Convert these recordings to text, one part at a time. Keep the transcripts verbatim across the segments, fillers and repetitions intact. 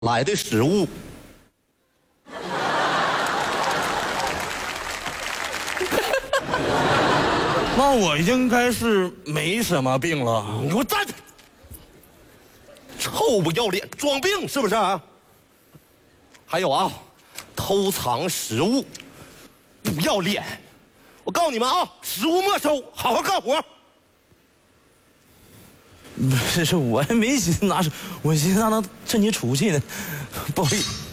来的食物。 那我应该是没什么病了。 你给我站着！臭不要脸，装病是不是啊？还有啊，偷藏食物，不要脸！我告诉你们啊，食物没收，好好干活。 不是，我还没寻思拿，我寻思让他趁你出去呢。不好意思。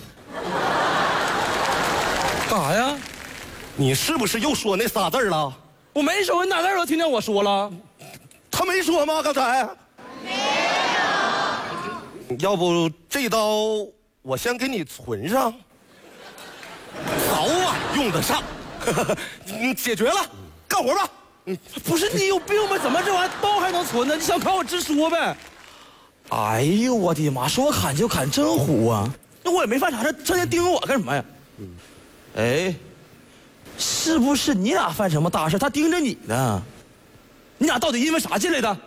干啥呀？ 你是不是又说那仨字了？ 我没说，你哪哪都听见我说了。 他没说吗？刚才没有。要不这刀我先给你存上，早晚用得上。你解决了，干活吧。 不是你有病吗？怎么这玩意儿刀还能存呢？你想砍我直说呗。哎呦我的妈！说砍就砍，真虎啊！那我也没犯啥事，成天盯着我干什么呀？嗯，哎，是不是你俩犯什么大事？他盯着你呢？你俩到底因为啥进来的？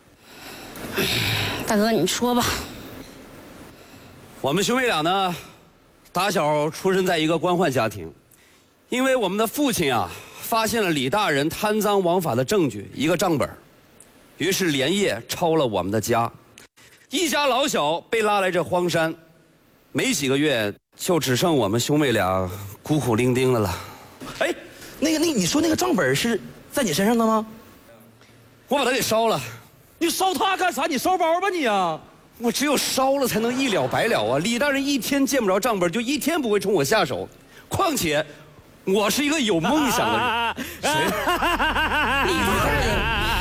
大哥，你说吧。 我们兄妹俩呢，打小出生在一个官宦家庭，因为我们的父亲啊。发现了李大人贪赃枉法的证据，一个账本，于是连夜抄了我们的家，一家老小被拉来这荒山，没几个月就只剩我们兄妹俩孤苦伶仃的了。 哎，那个那个，你说那个账本是在你身上的吗？ 我把它给烧了。 你烧它干啥？你烧包吧你啊！ 我只有烧了才能一了百了啊！李大人一天见不着账本，就一天不会冲我下手，况且。我是一个有梦想的人。谁？ 李大人。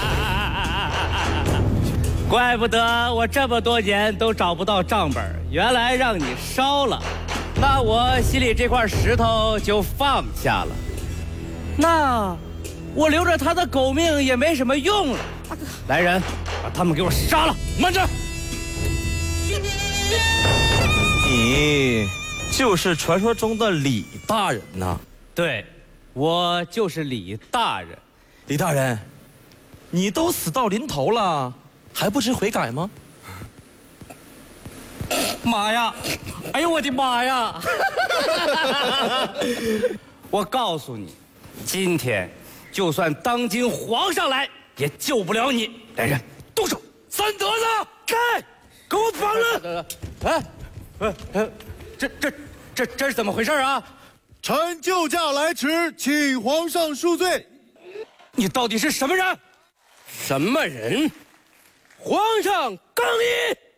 怪不得我这么多年都找不到账本，原来让你烧了，那我心里这块石头就放下了。那我留着他的狗命也没什么用了。来人，把他们给我杀了！慢着。 你就是传说中的李大人呐？ 对，我就是李大人。 李大人，你都死到临头了，还不知悔改吗？ 妈呀！哎呦我的妈呀！我告诉你，今天就算当今皇上来，也救不了你。来人，动手！三德子，开！给我绑了！哎，呃呃，这这这这是怎么回事啊？ 臣救驾来迟，请皇上恕罪。 你到底是什么人？ 什么人？ 皇上刚一。